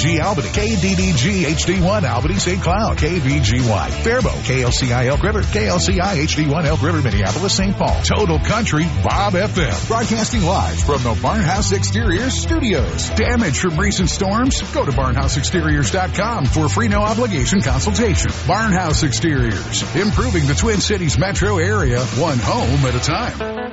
KDDG Albany, KDDG HD1 Albany St. Cloud, KVGY Faribault, KLCI Elk River, KLCI HD1 Elk River Minneapolis St. Paul. Total Country Bob FM. Broadcasting live from the Barnhouse Exteriors studios. Damage from recent storms? Go to barnhouseexteriors.com for a free no obligation consultation. Barnhouse Exteriors, improving the Twin Cities metro area one home at a time.